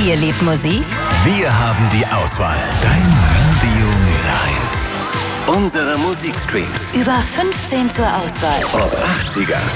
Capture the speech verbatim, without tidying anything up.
Ihr liebt Musik? Wir haben die Auswahl. Dein Radio Mülheim. Unsere Musikstreams. Über fünfzehn zur Auswahl. Ob achtziger,